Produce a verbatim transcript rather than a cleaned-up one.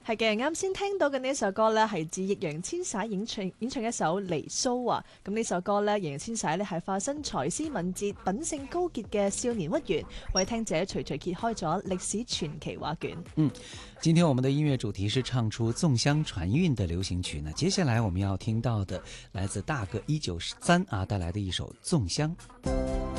係嘅，啱先聽到嘅呢首歌呢，係自易烊千璽演唱演唱一首《離騷》啊。咁呢首歌呢，易烊千璽呢係化身才思敏捷、品性高潔嘅少年屈原，為聽者徐徐揭開咗歷史傳奇畫卷。 嗯，今天我們的音樂主題是唱出粽香傳韻的流行曲呢。接下來我們要聽到的，來自大哥一九三啊帶來的一首《粽香》。